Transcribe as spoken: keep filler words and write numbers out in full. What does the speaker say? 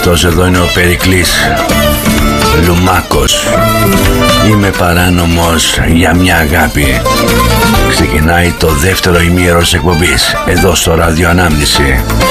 Αυτός εδώ είναι ο Περικλής Λουμάκος. Είμαι παράνομος για μια αγάπη. Ξεκινάει το δεύτερο ημίωρο της εκπομπής εδώ στο Ραδιοανάμνηση.